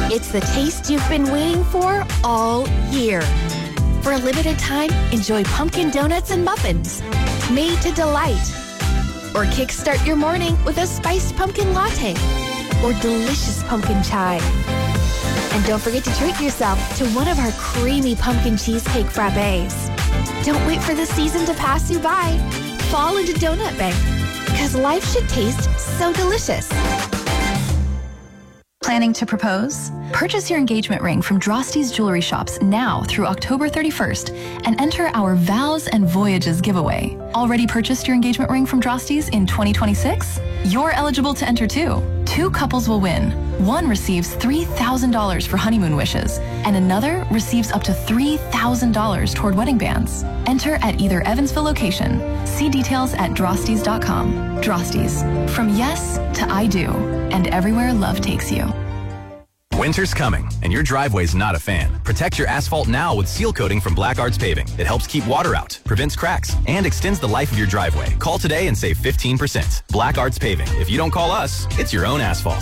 It's the taste you've been waiting for all year. For a limited time, enjoy pumpkin donuts and muffins, made to delight. Or kickstart your morning with a spiced pumpkin latte or delicious pumpkin chai. And don't forget to treat yourself to one of our creamy pumpkin cheesecake frappes. Don't wait for the season to pass you by. Fall into Donut Bank, because life should taste so delicious. Planning to propose? Purchase your engagement ring from Drosty's Jewelry Shops now through October 31st and enter our Vows and Voyages giveaway. Already purchased your engagement ring from Drosty's in 2026? You're eligible to enter too. 2 couples will win. One receives $3,000 for honeymoon wishes, and another receives up to $3,000 toward wedding bands. Enter at either Evansville location. See details at drostys.com. Drosty's. From yes to I do, and everywhere love takes you. Winter's coming, and your driveway's not a fan. Protect your asphalt now with seal coating from Black Arts Paving. It helps keep water out, prevents cracks, and extends the life of your driveway. Call today and save 15%. Black Arts Paving. If you don't call us, it's your own asphalt.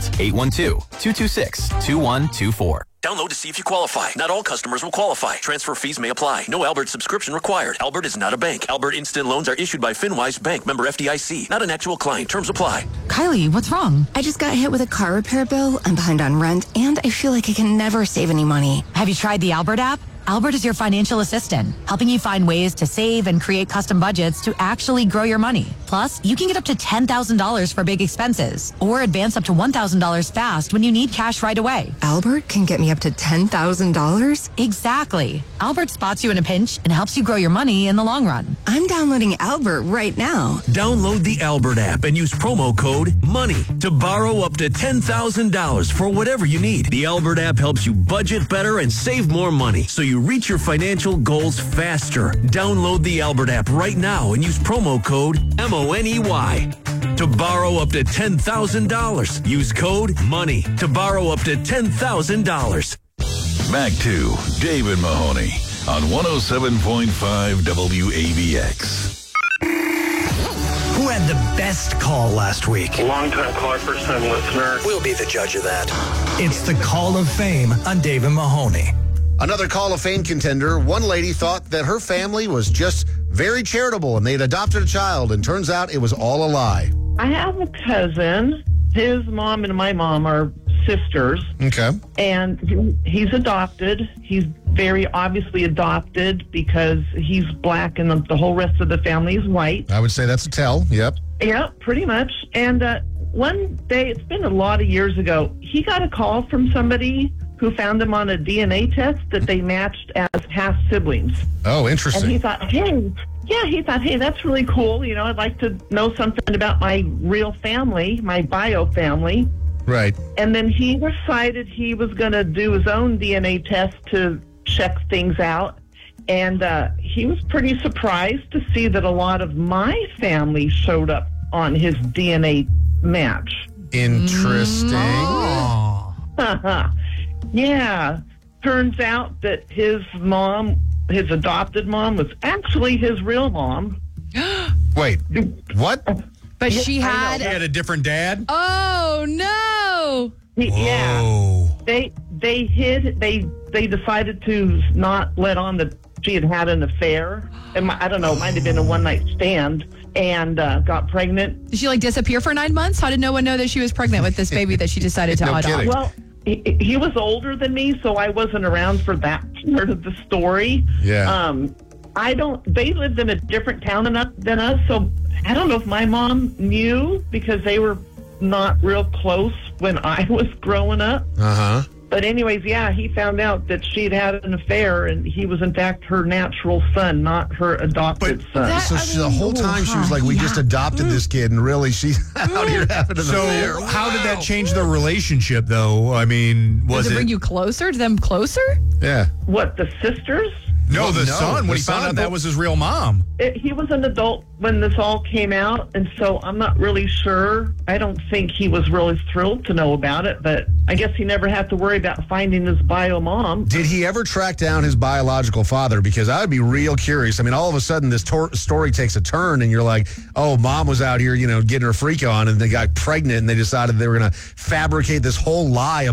812-226-2124. Download to see if you qualify. Not all customers will qualify. Transfer fees may apply. No Albert subscription required. Albert is not a bank. Albert Instant Loans are issued by FinWise Bank, member FDIC. Not an actual client. Terms apply. Kylie, what's wrong? I just got hit with a car repair bill. I'm behind on rent, and I feel like I can never save any money. Have you tried the Albert app? Albert is your financial assistant, helping you find ways to save and create custom budgets to actually grow your money. Plus, you can get up to $10,000 for big expenses or advance up to $1,000 fast when you need cash right away. Albert can get me up to $10,000? Exactly. Albert spots you in a pinch and helps you grow your money in the long run. I'm downloading Albert right now. Download the Albert app and use promo code MONEY to borrow up to $10,000 for whatever you need. The Albert app helps you budget better and save more money so you reach your financial goals faster. Download the Albert app right now and use promo code MONEY to borrow up to $10,000. Use code MONEY to borrow up to $10,000. Back to David Mahoney on 107.5 WABX. Who had the best call last week? Long-time caller, first-time listener. We'll be the judge of that. It's the Call of Fame on David Mahoney. Another Call of Fame contender. One lady thought that her family was just very charitable and they'd adopted a child, and turns out it was all a lie. I have a cousin. His mom and my mom are sisters. Okay. And he's adopted. He's very obviously adopted because he's black and the whole rest of the family is white. I would say that's a tell. Yep. Yeah, pretty much. And one day, it's been a lot of years ago, he got a call from somebody who found him on a DNA test that they matched as half siblings. Oh, interesting. And he thought, hey, that's really cool. You know, I'd like to know something about my real family, my bio family. Right. And then he decided he was going to do his own DNA test to check things out. And he was pretty surprised to see that a lot of my family showed up on his DNA match. Interesting. Yeah. Turns out that his mom, his adopted mom, was actually his real mom. Wait, what? But she had a different dad? Oh, no. Yeah. They decided to not let on that she had an affair. And I don't know, it might have been a one-night stand, and got pregnant. Did she disappear for 9 months? How did no one know that she was pregnant with this baby that she decided to adopt? Well, he was older than me, so I wasn't around for that part of the story. Yeah. They lived in a different town than us, so I don't know if my mom knew because they were not real close when I was growing up. Uh-huh. But anyways, yeah, he found out that she'd had an affair, and he was in fact her natural son, not her adopted son. The whole time she was like, we just adopted this kid, and really she's out here having an affair. So how did that change their relationship, though? I mean, Does it bring you closer to them closer? Yeah. What, the sisters? No, the son, when he found out that was his real mom. He was an adult when this all came out, and so I'm not really sure. I don't think he was really thrilled to know about it, but I guess he never had to worry about finding his bio mom. Did he ever track down his biological father? Because I would be real curious. I mean, all of a sudden this story takes a turn, and you're like, oh, mom was out here, getting her freak on, and they got pregnant, and they decided they were going to fabricate this whole lie